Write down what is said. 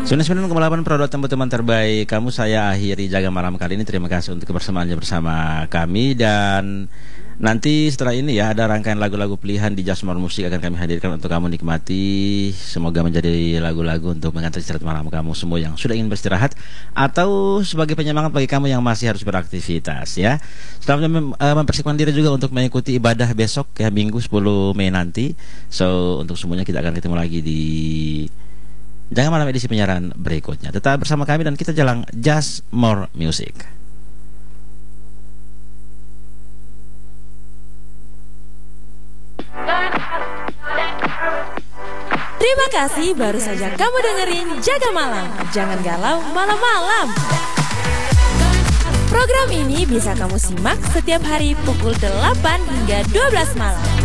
99,8 produk teman-teman terbaik kamu, saya akhiri Jaga Malam kali ini. Terima kasih untuk kebersamaannya bersama kami. Dan nanti setelah ini ya, ada rangkaian lagu-lagu pilihan di Just More Music akan kami hadirkan untuk kamu nikmati. Semoga menjadi lagu-lagu untuk mengantar istirahat malam kamu semua yang sudah ingin beristirahat, atau sebagai penyemangat bagi kamu yang masih harus beraktivitas ya. Selamat mempersiapkan diri juga untuk mengikuti ibadah besok ya, Minggu 10 Mei nanti. So untuk semuanya kita akan ketemu lagi di Jangan Malam edisi penyiaran berikutnya. Tetap bersama kami dan kita jalan Just More Music. Terima kasih baru saja kamu dengerin Jaga Malam. Jangan galau malam-malam. Program ini bisa kamu simak setiap hari pukul 8 hingga 12 malam.